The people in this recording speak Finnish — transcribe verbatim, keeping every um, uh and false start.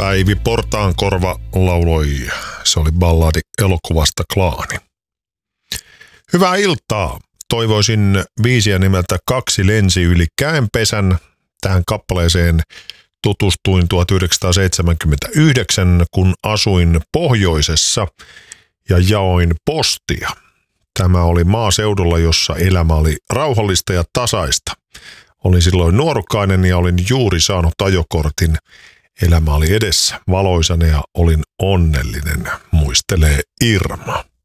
Päivi Portaankorva lauloi. Se oli balladi elokuvasta Klaani. Hyvää iltaa. Toivoisin biisiä nimeltä Kaksi lensi yli käenpesän. Tähän kappaleeseen tutustuin tuhatyhdeksänsataaseitsemänkymmentäyhdeksän, kun asuin pohjoisessa ja jaoin postia. Tämä oli maaseudulla, jossa elämä oli rauhallista ja tasaista. Olin silloin nuorukainen ja olin juuri saanut ajokortin. Elämä oli edessä valoisana ja olin onnellinen, muistelee Irma.